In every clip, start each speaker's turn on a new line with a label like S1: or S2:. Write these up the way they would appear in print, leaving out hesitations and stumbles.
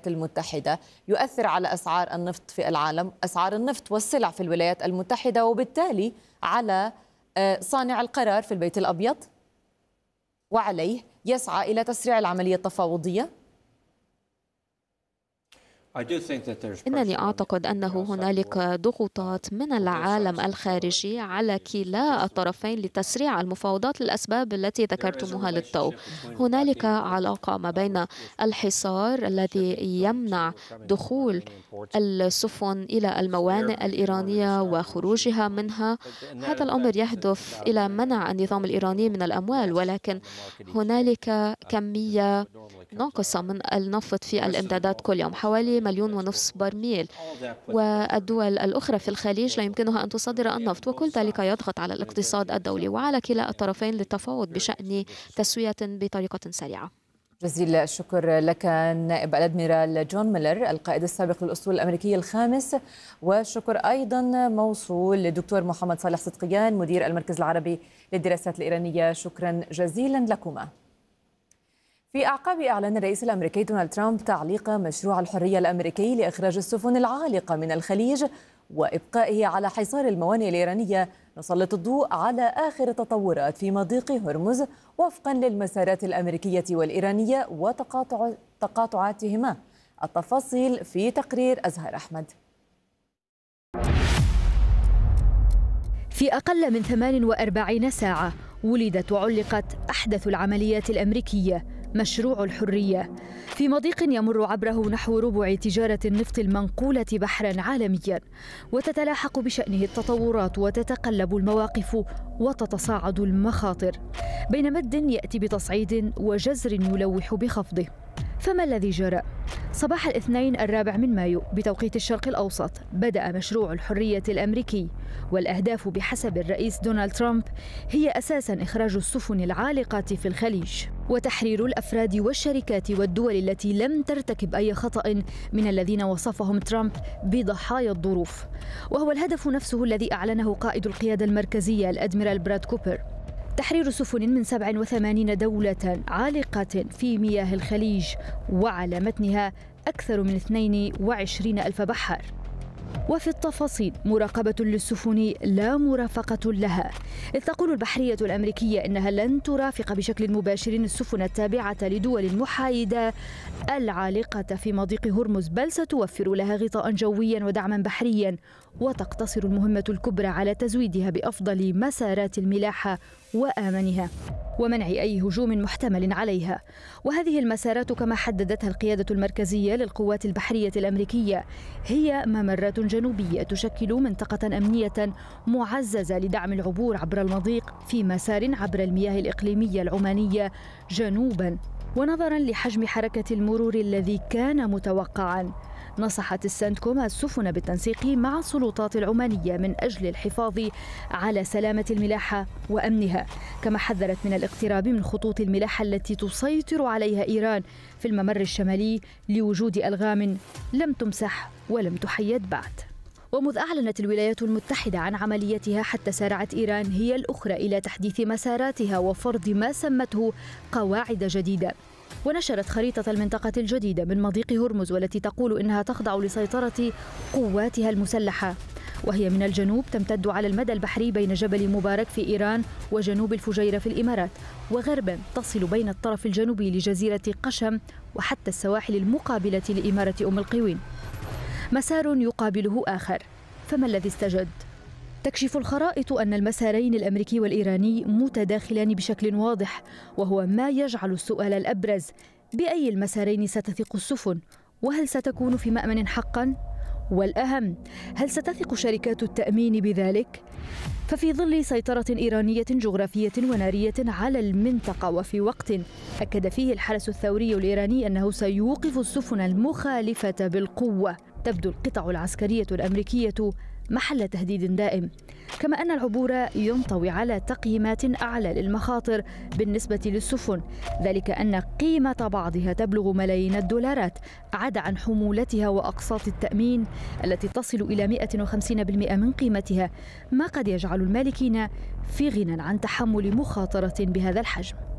S1: الولايات المتحدة يؤثر على أسعار النفط في العالم، أسعار النفط والسلع في الولايات المتحدة، وبالتالي على صانع القرار في البيت الأبيض وعليه يسعى إلى تسريع العملية التفاوضية؟
S2: إنني أعتقد أنه هنالك ضغوطات من العالم الخارجي على كلا الطرفين لتسريع المفاوضات للأسباب التي ذكرتموها للتو. هنالك علاقة ما بين الحصار الذي يمنع دخول السفن إلى الموانئ الإيرانية وخروجها منها. هذا الأمر يهدف إلى منع النظام الإيراني من الأموال، ولكن هنالك كمية ناقصة من النفط في الإمدادات كل يوم، حوالي 1.5 مليون برميل، والدول الأخرى في الخليج لا يمكنها أن تصدر النفط، وكل ذلك يضغط على الاقتصاد الدولي وعلى كلا الطرفين للتفاوض بشأن تسوية بطريقة سريعة.
S1: جزيل الشكر لك نائب الأدميرال جون ميلر القائد السابق للأسطول الأمريكي الخامس، والشكر أيضا موصول للدكتور محمد صالح صدقيان مدير المركز العربي للدراسات الإيرانية. شكرا جزيلا لكما. في أعقاب إعلان الرئيس الأمريكي دونالد ترامب تعليق مشروع الحرية الأمريكي لإخراج السفن العالقة من الخليج وإبقائه على حصار الموانئ الإيرانية، نسلط الضوء على آخر التطورات في مضيق هرمز وفقا للمسارات الأمريكية والإيرانية وتقاطعاتهما. التفاصيل في تقرير أزهر أحمد.
S3: في أقل من 48 ساعة ولدت وعلقت أحدث العمليات الأمريكية، مشروع الحرية، في مضيق يمر عبره نحو ربع تجارة النفط المنقولة بحرا عالميا، وتتلاحق بشأنه التطورات وتتقلب المواقف وتتصاعد المخاطر، بين مد يأتي بتصعيد وجزر يلوح بخفضه. فما الذي جرى؟ صباح الاثنين 4 مايو بتوقيت الشرق الأوسط بدأ مشروع الحرية الأمريكي، والأهداف بحسب الرئيس دونالد ترامب هي أساساً إخراج السفن العالقات في الخليج وتحرير الأفراد والشركات والدول التي لم ترتكب أي خطأ من الذين وصفهم ترامب بضحايا الظروف، وهو الهدف نفسه الذي أعلنه قائد القيادة المركزية الأدميرال براد كوبر: تحرير سفن من 87 دولة عالقة في مياه الخليج وعلى متنها أكثر من 22 ألف بحار. وفي التفاصيل مراقبة للسفن لا مرافقة لها، إذ تقول البحرية الأمريكية إنها لن ترافق بشكل مباشر السفن التابعة لدول محايدة العالقة في مضيق هرمز، بل ستوفر لها غطاء جويا ودعما بحريا، وتقتصر المهمة الكبرى على تزويدها بأفضل مسارات الملاحة وآمنها ومنع أي هجوم محتمل عليها. وهذه المسارات كما حددتها القيادة المركزية للقوات البحرية الأمريكية هي ممرات جنوبية تشكل منطقة أمنية معززة لدعم العبور عبر المضيق في مسار عبر المياه الإقليمية العمانية جنوبا. ونظرا لحجم حركة المرور الذي كان متوقعا، نصحت السنتكوم السفن بالتنسيق مع السلطات العمانية من أجل الحفاظ على سلامة الملاحة وأمنها، كما حذرت من الاقتراب من خطوط الملاحة التي تسيطر عليها إيران في الممر الشمالي لوجود ألغام لم تمسح ولم تحيد بعد. ومذ أعلنت الولايات المتحدة عن عمليتها حتى سارعت إيران هي الأخرى إلى تحديث مساراتها وفرض ما سمته قواعد جديدة، ونشرت خريطة المنطقة الجديدة من مضيق هرمز، والتي تقول إنها تخضع لسيطرة قواتها المسلحة، وهي من الجنوب تمتد على المدى البحري بين جبل مبارك في إيران وجنوب الفجيرة في الإمارات، وغربا تصل بين الطرف الجنوبي لجزيرة قشم وحتى السواحل المقابلة لإمارة أم القوين. مسار يقابله آخر، فما الذي استجد؟ تكشف الخرائط أن المسارين الأمريكي والإيراني متداخلان بشكل واضح، وهو ما يجعل السؤال الأبرز: بأي المسارين ستثق السفن؟ وهل ستكون في مأمن حقاً؟ والأهم، هل ستثق شركات التأمين بذلك؟ ففي ظل سيطرة إيرانية جغرافية ونارية على المنطقة، وفي وقت أكد فيه الحرس الثوري الإيراني أنه سيوقف السفن المخالفة بالقوة، تبدو القطع العسكرية الأمريكية محل تهديد دائم، كما أن العبور ينطوي على تقييمات أعلى للمخاطر بالنسبة للسفن، ذلك أن قيمة بعضها تبلغ ملايين الدولارات، عدا عن حمولتها وأقساط التأمين التي تصل إلى 150% من قيمتها، ما قد يجعل المالكين في غنى عن تحمل مخاطرة بهذا الحجم.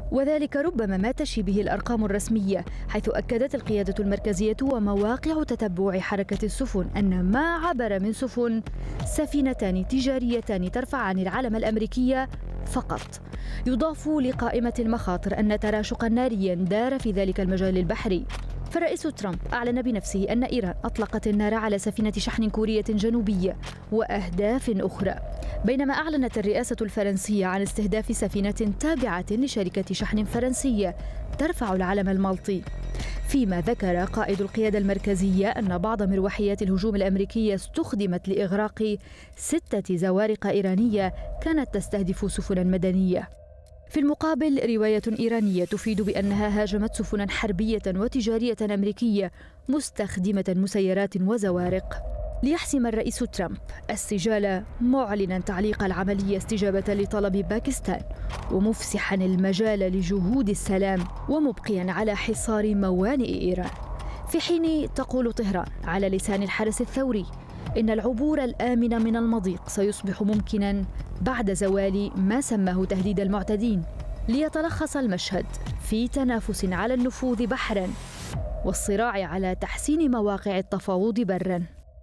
S3: وذلك ربما ما تشي به الأرقام الرسمية، حيث أكدت القيادة المركزية ومواقع تتبع حركة السفن أن ما عبر من سفن سفينتان تجاريتان ترفعان العلم الأمريكي فقط. يضاف لقائمة المخاطر أن تراشقا ناريا دار في ذلك المجال البحري. فالرئيس ترامب أعلن بنفسه أن إيران أطلقت النار على سفينة شحن كورية جنوبية وأهداف أخرى، بينما أعلنت الرئاسة الفرنسية عن استهداف سفينة تابعة لشركة شحن فرنسية ترفع العلم المالطي. فيما ذكر قائد القيادة المركزية أن بعض مروحيات الهجوم الأمريكية استخدمت لإغراق 6 زوارق إيرانية كانت تستهدف سفنا مدنية. في المقابل رواية إيرانية تفيد بأنها هاجمت سفنا حربية وتجارية أمريكية مستخدمة مسيرات وزوارق. ليحسم الرئيس ترامب السجال، معلنا تعليق العملية استجابة لطلب باكستان، ومفسحا المجال لجهود السلام، ومبقيا على حصار موانئ إيران. في حين تقول طهران على لسان الحرس الثوري إن العبور الآمن من المضيق سيصبح ممكنا بعد زوال ما سماه تهديد المعتدين، ليتلخص المشهد في تنافس على النفوذ بحرا والصراع على تحسين مواقع التفاوض برا.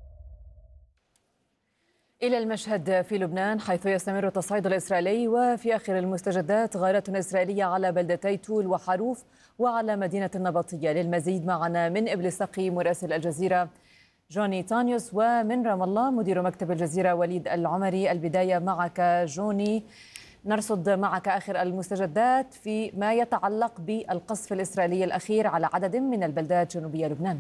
S1: إلى المشهد في لبنان، حيث يستمر التصعيد الإسرائيلي وفي آخر المستجدات غارات إسرائيلية على بلدتي تول وحروف وعلى مدينة النبطية. للمزيد معنا من إبليسقي مراسل الجزيرة جوني تانيوس، ومن رام الله مدير مكتب الجزيرة وليد العمري. البداية معك جوني، نرصد معك آخر المستجدات فيما يتعلق بالقصف الإسرائيلي الأخير على عدد من البلدات جنوبية لبنان.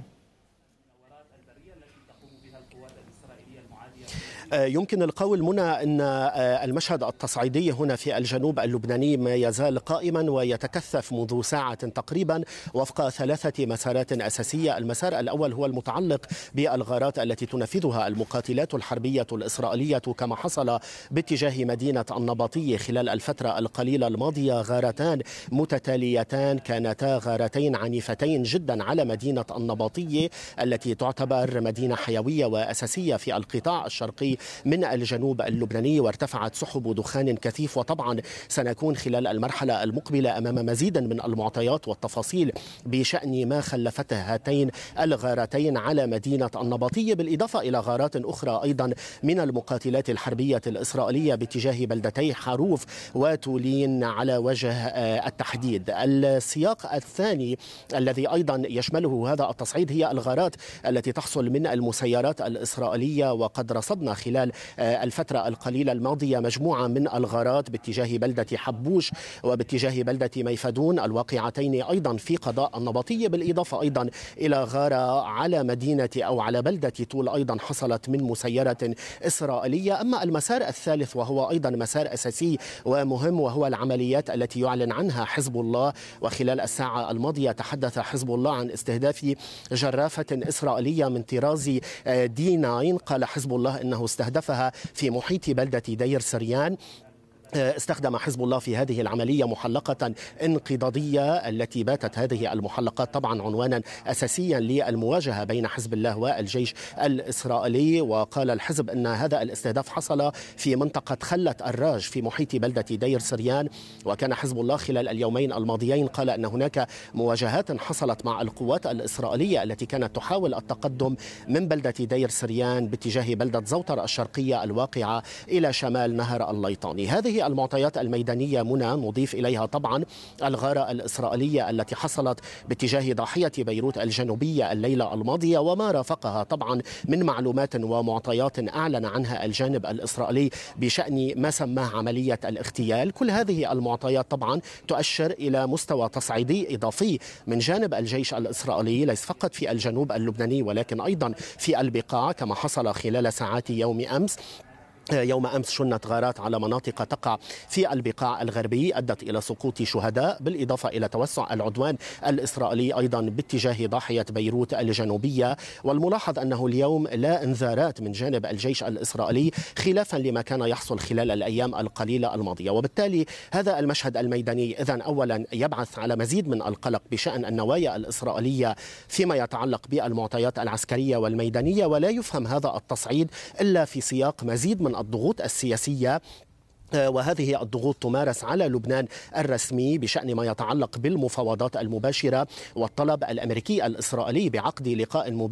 S4: يمكن القول منى أن المشهد التصعيدي هنا في الجنوب اللبناني ما يزال قائما ويتكثف منذ ساعة تقريبا وفق 3 مسارات أساسية. المسار الأول هو المتعلق بالغارات التي تنفذها المقاتلات الحربية الإسرائيلية كما حصل باتجاه مدينة النبطية خلال الفترة القليلة الماضية. غارتان متتاليتان كانتا غارتين عنيفتين جدا على مدينة النبطية التي تعتبر مدينة حيوية وأساسية في القطاع الشرقي من الجنوب اللبناني، وارتفعت سحب دخان كثيف. وطبعا سنكون خلال المرحلة المقبلة أمام مزيد من المعطيات والتفاصيل بشأن ما خلفته هاتين الغارتين على مدينة النبطية، بالإضافة إلى غارات أخرى أيضا من المقاتلات الحربية الإسرائيلية باتجاه بلدتي حروف وتولين على وجه التحديد. السياق الثاني الذي أيضا يشمله هذا التصعيد هي الغارات التي تحصل من المسيرات الإسرائيلية، وقد رصدنا خلال الفترة القليلة الماضية مجموعة من الغارات باتجاه بلدة حبوش وباتجاه بلدة ميفدون، الواقعتين أيضا في قضاء النبطية، بالإضافة أيضا إلى غارة على مدينة أو على بلدة طول أيضا حصلت من مسيرة إسرائيلية. أما المسار الثالث وهو أيضا مسار أساسي ومهم وهو العمليات التي يعلن عنها حزب الله، وخلال الساعة الماضية تحدث حزب الله عن استهداف جرافة إسرائيلية من طراز D9. قال حزب الله إنه استهدفها في محيط بلدة دير سريان. استخدم حزب الله في هذه العملية محلقة انقضاضية التي باتت هذه المحلقات طبعا عنوانا أساسيا للمواجهة بين حزب الله والجيش الإسرائيلي. وقال الحزب أن هذا الاستهداف حصل في منطقة خلة الراج في محيط بلدة دير سريان. وكان حزب الله خلال اليومين الماضيين قال أن هناك مواجهات حصلت مع القوات الإسرائيلية التي كانت تحاول التقدم من بلدة دير سريان باتجاه بلدة زوطر الشرقية الواقعة إلى شمال نهر الليطاني. هذه المعطيات الميدانية منى نضيف إليها طبعا الغارة الإسرائيلية التي حصلت باتجاه ضاحية بيروت الجنوبية الليلة الماضية، وما رافقها طبعا من معلومات ومعطيات أعلن عنها الجانب الإسرائيلي بشأن ما سماه عملية الاغتيال. كل هذه المعطيات طبعا تؤشر إلى مستوى تصعيدي إضافي من جانب الجيش الإسرائيلي، ليس فقط في الجنوب اللبناني ولكن أيضا في البقاع، كما حصل خلال ساعات يوم أمس شنت غارات على مناطق تقع في البقاع الغربي أدت إلى سقوط شهداء، بالإضافة إلى توسع العدوان الإسرائيلي أيضا باتجاه ضاحية بيروت الجنوبية. والملاحظ أنه اليوم لا انذارات من جانب الجيش الإسرائيلي خلافا لما كان يحصل خلال الأيام القليلة الماضية. وبالتالي هذا المشهد الميداني إذن أولا يبعث على مزيد من القلق بشأن النوايا الإسرائيلية فيما يتعلق بالمعطيات العسكرية والميدانية، ولا يفهم هذا التصعيد إلا في سياق مزيد من الضغوط السياسية وهذه الضغوط تمارس على لبنان الرسمي بشأن ما يتعلق بالمفاوضات المباشرة والطلب الأمريكي الإسرائيلي بعقد لقاء مباشر